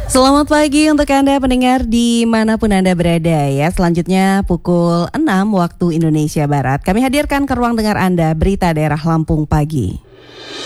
Selamat pagi untuk Anda pendengar dimanapun Anda berada ya. Selanjutnya pukul 6 waktu Indonesia Barat. Kami hadirkan ke ruang dengar Anda berita daerah Lampung pagi.